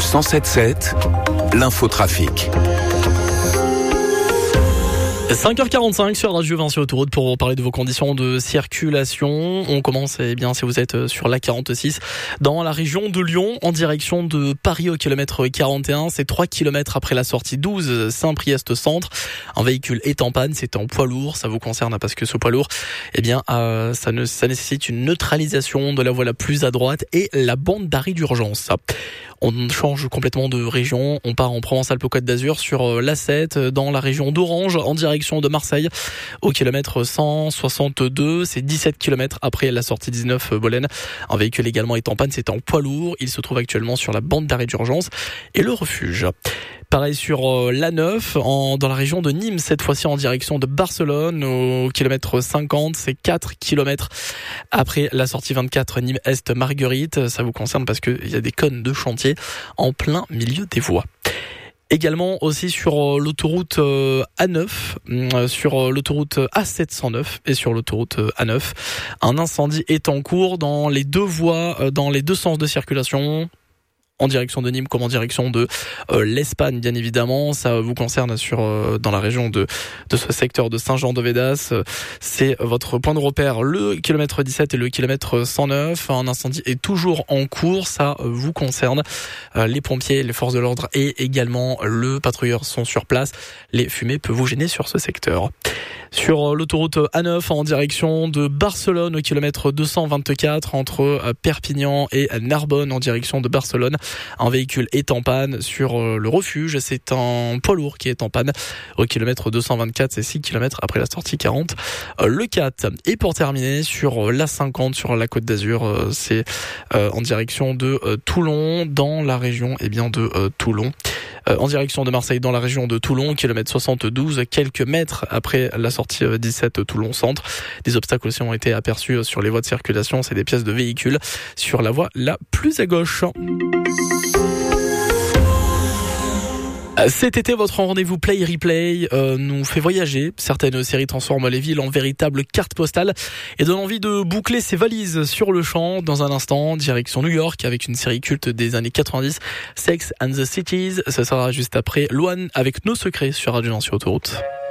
107.7, l'infotrafic. 5h45 sur Radio Vinci Autoroute pour parler de vos conditions de circulation. On commence, si vous êtes sur la 46 dans la région de Lyon en direction de Paris au kilomètre 41. C'est 3 km après la sortie 12 Saint-Priest Centre. Un véhicule est en panne, c'est en poids lourd. Ça vous concerne parce que ce poids lourd, ça nécessite une neutralisation de la voie la plus à droite et la bande d'arrêt d'urgence. On change complètement de région. On part en Provence-Alpes-Côte d'Azur sur l'A7 dans la région d'Orange en direction de Marseille au kilomètre 162. C'est 17 km après la sortie 19 Bolène. Un véhicule également est en panne. C'est en poids lourd. Il se trouve actuellement sur la bande d'arrêt d'urgence et le refuge. Pareil sur l'A9 dans la région de Nîmes, cette fois-ci en direction de Barcelone au kilomètre 50, c'est 4 km après la sortie 24 Nîmes-Est Marguerite. Ça vous concerne parce qu'il y a des cônes de chantier en plein milieu des voies. Également aussi sur l'autoroute A9, sur l'autoroute A709 et sur l'autoroute A9. Un incendie est en cours dans les deux voies, dans les deux sens de circulation. En direction de Nîmes comme en direction de l'Espagne, bien évidemment. Ça vous concerne dans la région de ce secteur de Saint-Jean-de-Védas. C'est votre point de repère, le kilomètre 17 et le kilomètre 109. Un incendie est toujours en cours. Ça vous concerne. Les pompiers, les forces de l'ordre et également le patrouilleur sont sur place. Les fumées peuvent vous gêner sur ce secteur. Sur l'autoroute A9 en direction de Barcelone au kilomètre 224 entre Perpignan et Narbonne en direction de Barcelone. Un véhicule est en panne sur le refuge. C'est un poids lourd qui est en panne au kilomètre 224. C'est 6 km après la sortie 40. Le 4. Et pour terminer sur l'A50 sur la Côte d'Azur, c'est en direction de Toulon dans la région de Toulon. En direction de Marseille dans la région de Toulon, kilomètre 72, quelques mètres après la sortie 17 Toulon Centre. Des obstacles aussi ont été aperçus sur les voies de circulation, c'est des pièces de véhicules sur la voie la plus à gauche. Cet été, votre rendez-vous Play Replay nous fait voyager. Certaines séries transforment les villes en véritables cartes postales et donnent envie de boucler ses valises sur le champ. Dans un instant, direction New York avec une série culte des années 90, Sex and the Cities. Ce sera juste après Loane avec Nos Secrets sur Radio Vinci Autoroute.